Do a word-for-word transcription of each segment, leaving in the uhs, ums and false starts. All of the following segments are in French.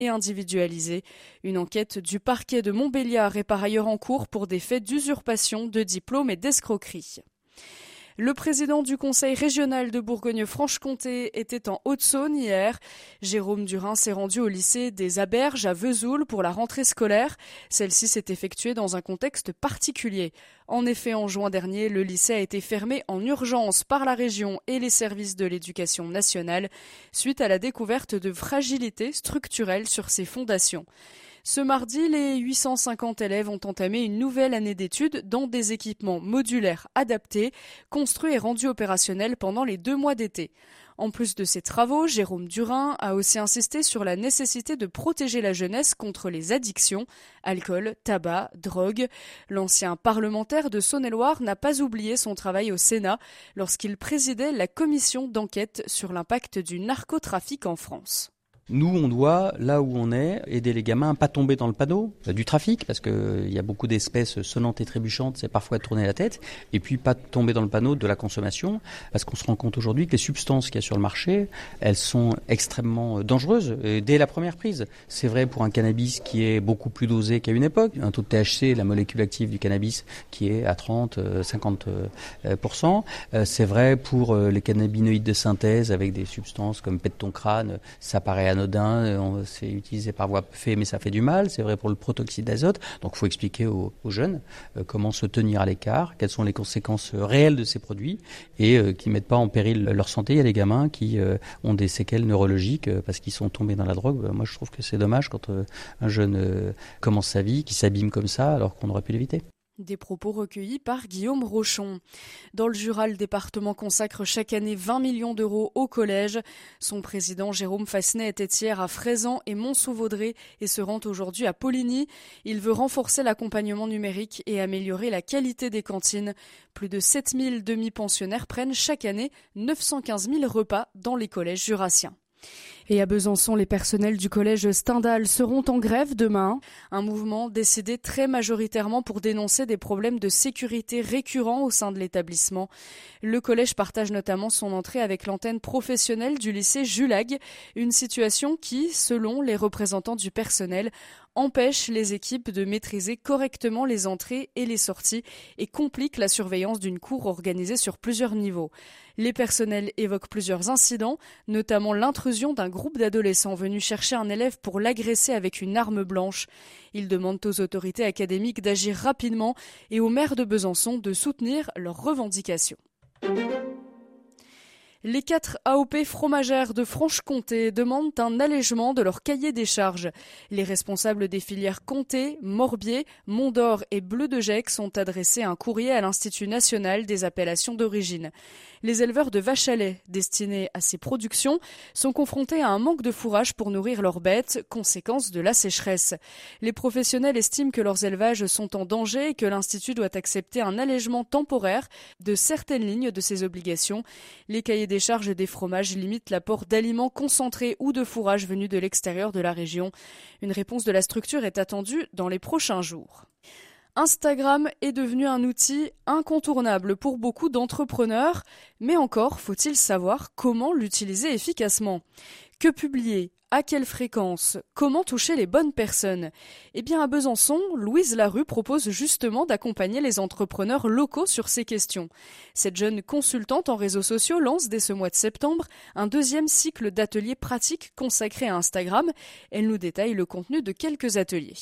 et individualisée. Une enquête du parquet de Montbéliard est par ailleurs en cours pour des faits d'usurpation de diplômes et d'escroquerie. Le président du conseil régional de Bourgogne-Franche-Comté était en Haute-Saône hier. Jérôme Durin s'est rendu au lycée des Aberges à Vesoul pour la rentrée scolaire. Celle-ci s'est effectuée dans un contexte particulier. En effet, en juin dernier, le lycée a été fermé en urgence par la région et les services de l'éducation nationale suite à la découverte de fragilités structurelles sur ses fondations. Ce mardi, les huit cent cinquante élèves ont entamé une nouvelle année d'études dans des équipements modulaires adaptés, construits et rendus opérationnels pendant les deux mois d'été. En plus de ces travaux, Jérôme Durin a aussi insisté sur la nécessité de protéger la jeunesse contre les addictions, alcool, tabac, drogue. L'ancien parlementaire de Saône-et-Loire n'a pas oublié son travail au Sénat lorsqu'il présidait la commission d'enquête sur l'impact du narcotrafic en France. Nous, on doit, là où on est, aider les gamins à ne pas tomber dans le panneau du trafic, parce qu'il y a beaucoup d'espèces sonnantes et trébuchantes, c'est parfois de tourner la tête, et puis pas tomber dans le panneau de la consommation, parce qu'on se rend compte aujourd'hui que les substances qu'il y a sur le marché, elles sont extrêmement dangereuses dès la première prise. C'est vrai pour un cannabis qui est beaucoup plus dosé qu'à une époque, un taux de T H C, la molécule active du cannabis, qui est à trente à cinquante pour cent. C'est vrai pour les cannabinoïdes de synthèse avec des substances comme pète ton crâne, ça paraît anodin. Anodin, c'est utilisé par voie fait, mais ça fait du mal. C'est vrai pour le protoxyde d'azote. Donc, il faut expliquer aux, aux jeunes euh, comment se tenir à l'écart, quelles sont les conséquences réelles de ces produits et euh, qui ne mettent pas en péril leur santé. Il y a des gamins qui euh, ont des séquelles neurologiques euh, parce qu'ils sont tombés dans la drogue. Moi, je trouve que c'est dommage quand euh, un jeune euh, commence sa vie, qu'il s'abîme comme ça, alors qu'on aurait pu l'éviter. Des propos recueillis par Guillaume Rochon. Dans le Jura, le département consacre chaque année vingt millions d'euros au collège. Son président Jérôme Fassenet était hier à Fraisans et Mont-sous-Vaudrey et se rend aujourd'hui à Poligny. Il veut renforcer l'accompagnement numérique et améliorer la qualité des cantines. Plus de sept mille demi-pensionnaires prennent chaque année neuf cent quinze mille repas dans les collèges jurassiens. Et à Besançon, les personnels du collège Stendhal seront en grève demain. Un mouvement décidé très majoritairement pour dénoncer des problèmes de sécurité récurrents au sein de l'établissement. Le collège partage notamment son entrée avec l'antenne professionnelle du lycée Julag, une situation qui, selon les représentants du personnel, empêche les équipes de maîtriser correctement les entrées et les sorties et complique la surveillance d'une cour organisée sur plusieurs niveaux. Les personnels évoquent plusieurs incidents, notamment l'intrusion d'un groupe d'adolescents venus chercher un élève pour l'agresser avec une arme blanche. Ils demandent aux autorités académiques d'agir rapidement et au maire de Besançon de soutenir leurs revendications. Les quatre A O P fromagères de Franche-Comté demandent un allègement de leur cahier des charges. Les responsables des filières Comté, Morbier, Mont-d'Or et Bleu de Gex ont adressé un courrier à l'Institut national des appellations d'origine. Les éleveurs de vaches à lait destinés à ces productions sont confrontés à un manque de fourrage pour nourrir leurs bêtes, conséquence de la sécheresse. Les professionnels estiment que leurs élevages sont en danger et que l'Institut doit accepter un allègement temporaire de certaines lignes de ses obligations. Les cahiers des charges des fromages limitent l'apport d'aliments concentrés ou de fourrage venus de l'extérieur de la région. Une réponse de la structure est attendue dans les prochains jours. Instagram est devenu un outil incontournable pour beaucoup d'entrepreneurs, mais encore faut-il savoir comment l'utiliser efficacement. Que publier ? À quelle fréquence ? Comment toucher les bonnes personnes ? Eh bien, à Besançon, Louise Larue propose justement d'accompagner les entrepreneurs locaux sur ces questions. Cette jeune consultante en réseaux sociaux lance dès ce mois de septembre un deuxième cycle d'ateliers pratiques consacrés à Instagram. Elle nous détaille le contenu de quelques ateliers.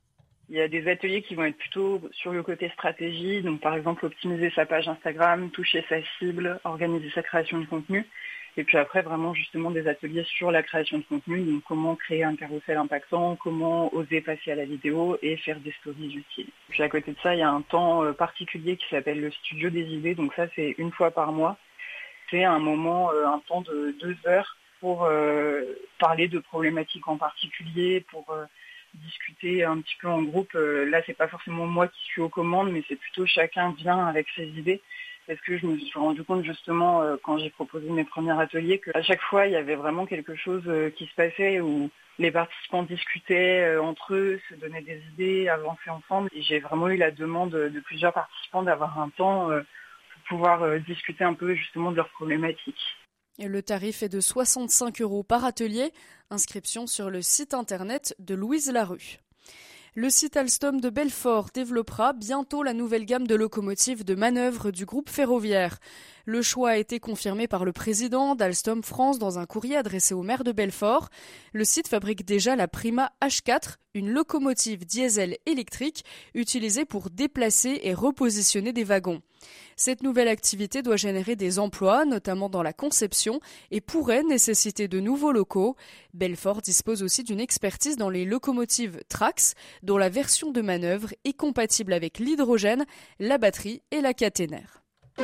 Il y a des ateliers qui vont être plutôt sur le côté stratégie, donc par exemple optimiser sa page Instagram, toucher sa cible, organiser sa création de contenu. Et puis après, vraiment justement des ateliers sur la création de contenu, donc comment créer un carrousel impactant, comment oser passer à la vidéo et faire des stories utiles. Puis à côté de ça, il y a un temps particulier qui s'appelle le studio des idées, donc ça c'est une fois par mois. C'est un moment, un temps de deux heures pour euh, parler de problématiques en particulier, pour euh, discuter un petit peu en groupe. Là, c'est pas forcément moi qui suis aux commandes, mais c'est plutôt chacun vient avec ses idées. Parce que je me suis rendu compte justement quand j'ai proposé mes premiers ateliers qu'à chaque fois il y avait vraiment quelque chose qui se passait où les participants discutaient entre eux, se donnaient des idées, avançaient ensemble. Et j'ai vraiment eu la demande de plusieurs participants d'avoir un temps pour pouvoir discuter un peu justement de leurs problématiques. Le tarif est de soixante-cinq euros par atelier. Inscription sur le site internet de Louise Larue. Le site Alstom de Belfort développera bientôt la nouvelle gamme de locomotives de manœuvre du groupe ferroviaire. Le choix a été confirmé par le président d'Alstom France dans un courrier adressé au maire de Belfort. Le site fabrique déjà la Prima H quatre, une locomotive diesel électrique utilisée pour déplacer et repositionner des wagons. Cette nouvelle activité doit générer des emplois, notamment dans la conception, et pourrait nécessiter de nouveaux locaux. Belfort dispose aussi d'une expertise dans les locomotives Trax, dont la version de manœuvre est compatible avec l'hydrogène, la batterie et la caténaire.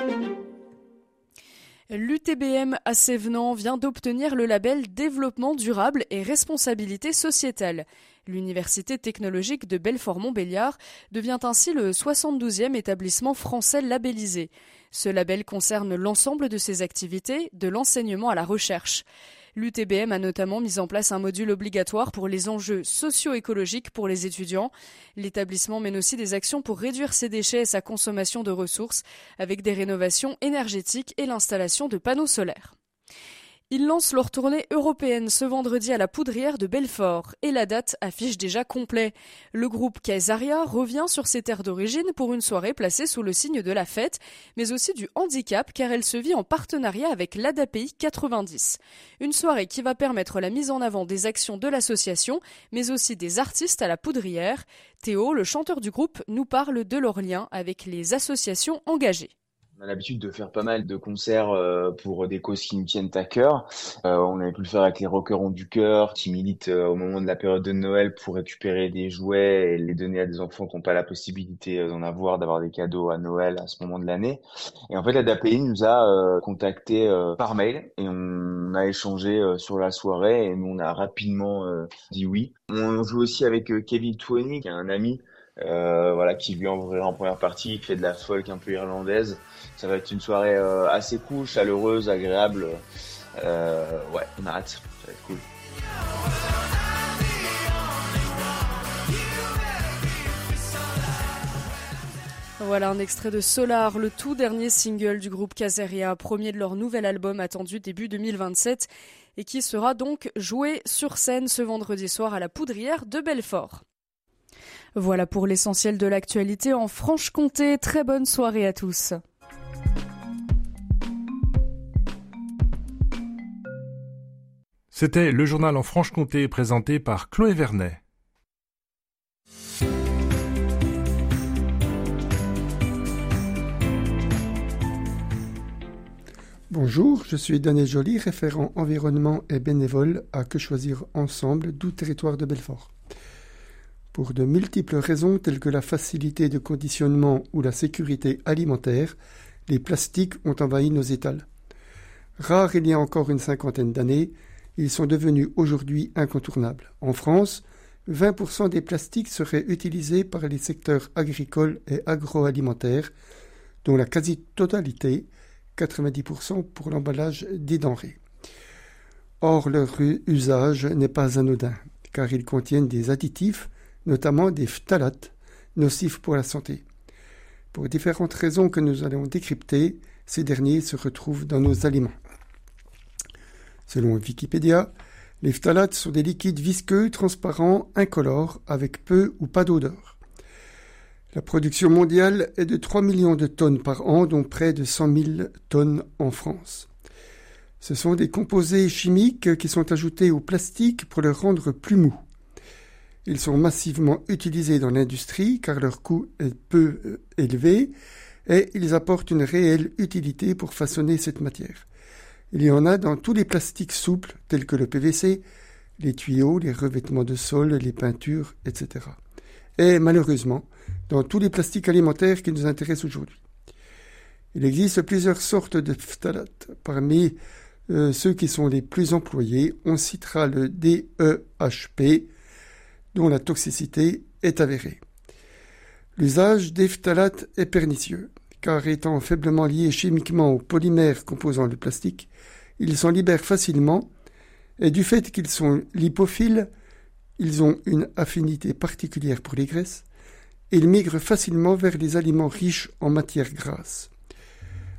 L'U T B M à Sévenans vient d'obtenir le label Développement durable et responsabilité sociétale. L'Université technologique de Belfort-Montbéliard devient ainsi le soixante-douzième établissement français labellisé. Ce label concerne l'ensemble de ses activités, de l'enseignement à la recherche. L'U T B M a notamment mis en place un module obligatoire pour les enjeux socio-écologiques pour les étudiants. L'établissement mène aussi des actions pour réduire ses déchets et sa consommation de ressources, avec des rénovations énergétiques et l'installation de panneaux solaires. Ils lancent leur tournée européenne ce vendredi à la Poudrière de Belfort et la date affiche déjà complet. Le groupe Kaysaria revient sur ses terres d'origine pour une soirée placée sous le signe de la fête, mais aussi du handicap car elle se vit en partenariat avec l'A D A P I quatre-vingt-dix. Une soirée qui va permettre la mise en avant des actions de l'association, mais aussi des artistes à la Poudrière. Théo, le chanteur du groupe, nous parle de leur lien avec les associations engagées. On a l'habitude de faire pas mal de concerts euh, pour des causes qui nous tiennent à cœur. Euh, on avait pu le faire avec les Rockerons du Cœur, qui militent euh, au moment de la période de Noël pour récupérer des jouets et les donner à des enfants qui n'ont pas la possibilité d'en avoir, d'avoir des cadeaux à Noël à ce moment de l'année. Et en fait, la D A P I nous a euh, contactés euh, par mail et on a échangé euh, sur la soirée et nous on a rapidement euh, dit oui. On joue aussi avec euh, Kevin Twoney, qui est un ami. Euh, voilà, qui lui enverra en première partie, qui fait de la folk un peu irlandaise. Ça va être une soirée euh, assez cool, chaleureuse, agréable. Euh, ouais, on a hâte, ça va être cool. Voilà un extrait de Solar, le tout dernier single du groupe Kaysaria, premier de leur nouvel album attendu début deux mille vingt-sept et qui sera donc joué sur scène ce vendredi soir à la Poudrière de Belfort. Voilà pour l'essentiel de l'actualité en Franche-Comté. Très bonne soirée à tous. C'était le journal en Franche-Comté présenté par Chloé Vernet. Bonjour, je suis Daniel Joly, référent environnement et bénévole à Que Choisir Ensemble, doux territoire de Belfort. Pour de multiples raisons telles que la facilité de conditionnement ou la sécurité alimentaire, les plastiques ont envahi nos étals. Rares il y a encore une cinquantaine d'années, ils sont devenus aujourd'hui incontournables. En France, vingt pour cent des plastiques seraient utilisés par les secteurs agricoles et agroalimentaires, dont la quasi-totalité, quatre-vingt-dix pour cent pour l'emballage des denrées. Or, leur usage n'est pas anodin, car ils contiennent des additifs, notamment des phtalates, nocifs pour la santé. Pour différentes raisons que nous allons décrypter, ces derniers se retrouvent dans nos aliments. Selon Wikipédia, les phtalates sont des liquides visqueux, transparents, incolores, avec peu ou pas d'odeur. La production mondiale est de trois millions de tonnes par an, dont près de cent mille tonnes en France. Ce sont des composés chimiques qui sont ajoutés au plastique pour le rendre plus mou. Ils sont massivement utilisés dans l'industrie car leur coût est peu élevé et ils apportent une réelle utilité pour façonner cette matière. Il y en a dans tous les plastiques souples tels que le P V C, les tuyaux, les revêtements de sol, les peintures, et cetera. Et malheureusement, dans tous les plastiques alimentaires qui nous intéressent aujourd'hui. Il existe plusieurs sortes de phtalates. Parmi euh, ceux qui sont les plus employés, on citera le D E H P, dont la toxicité est avérée. L'usage des phtalates est pernicieux, car étant faiblement liés chimiquement aux polymères composant le plastique, ils s'en libèrent facilement, et du fait qu'ils sont lipophiles, ils ont une affinité particulière pour les graisses, et ils migrent facilement vers les aliments riches en matières grasses.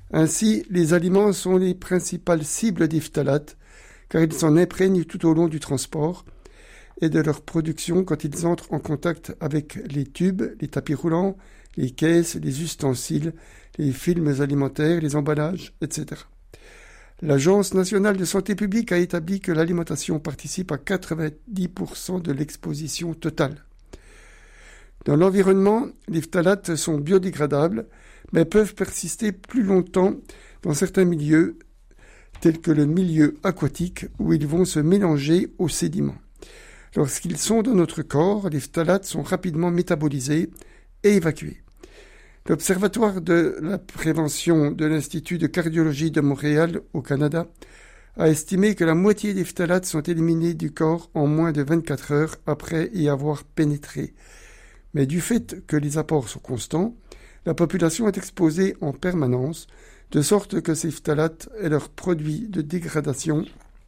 Ainsi, les aliments sont les principales cibles des phtalates, car ils s'en imprègnent tout au long du transport et de leur production quand ils entrent en contact avec les tubes, les tapis roulants, les caisses, les ustensiles, les films alimentaires, les emballages, et cetera. L'Agence nationale de santé publique a établi que l'alimentation participe à quatre-vingt-dix pour cent de l'exposition totale. Dans l'environnement, les phtalates sont biodégradables, mais peuvent persister plus longtemps dans certains milieux, tels que le milieu aquatique, où ils vont se mélanger aux sédiments. Lorsqu'ils sont dans notre corps, les phtalates sont rapidement métabolisés et évacués. L'Observatoire de la prévention de l'Institut de cardiologie de Montréal, au Canada, a estimé que la moitié des phtalates sont éliminés du corps en moins de vingt-quatre heures après y avoir pénétré. Mais du fait que les apports sont constants, la population est exposée en permanence, de sorte que ces phtalates et leurs produits de dégradation,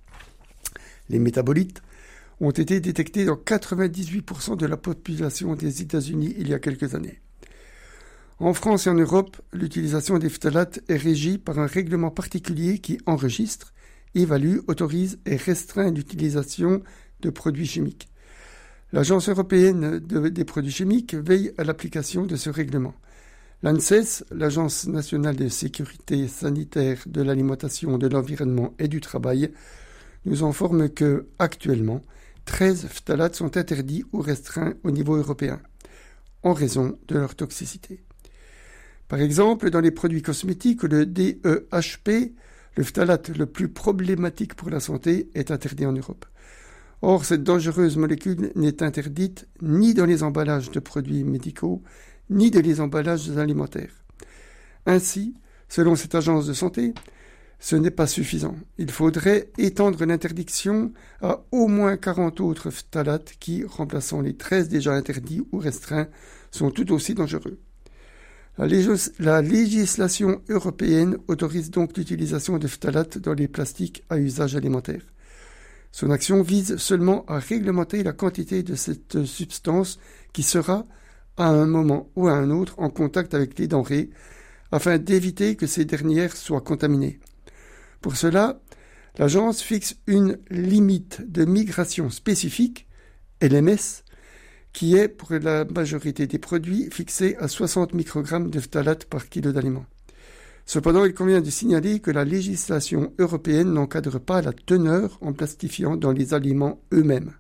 les métabolites, ont été détectés dans quatre-vingt-dix-huit pour cent de la population des États-Unis il y a quelques années. En France et en Europe, l'utilisation des phtalates est régie par un règlement particulier qui enregistre, évalue, autorise et restreint l'utilisation de produits chimiques. L'Agence européenne de, des produits chimiques veille à l'application de ce règlement. L'ANSES, l'Agence nationale de sécurité sanitaire de l'alimentation, de l'environnement et du travail, nous informe que, actuellement, treize phtalates sont interdits ou restreints au niveau européen, en raison de leur toxicité. Par exemple, dans les produits cosmétiques, le D E H P, le phtalate le plus problématique pour la santé, est interdit en Europe. Or, cette dangereuse molécule n'est interdite ni dans les emballages de produits médicaux, ni dans les emballages alimentaires. Ainsi, selon cette agence de santé, ce n'est pas suffisant. Il faudrait étendre l'interdiction à au moins quarante autres phtalates qui, remplaçant les treize déjà interdits ou restreints, sont tout aussi dangereux. La, légis- la législation européenne autorise donc l'utilisation de phtalates dans les plastiques à usage alimentaire. Son action vise seulement à réglementer la quantité de cette substance qui sera, à un moment ou à un autre, en contact avec les denrées, afin d'éviter que ces dernières soient contaminées. Pour cela, l'agence fixe une limite de migration spécifique, L M S, qui est, pour la majorité des produits, fixée à soixante microgrammes de phtalate par kilo d'aliments. Cependant, il convient de signaler que la législation européenne n'encadre pas la teneur en plastifiant dans les aliments eux-mêmes.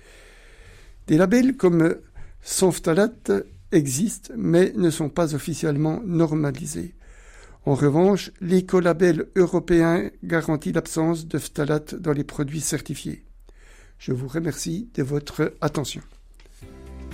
Des labels comme sans phtalate existent, mais ne sont pas officiellement normalisés. En revanche, l'écolabel européen garantit l'absence de phtalate dans les produits certifiés. Je vous remercie de votre attention.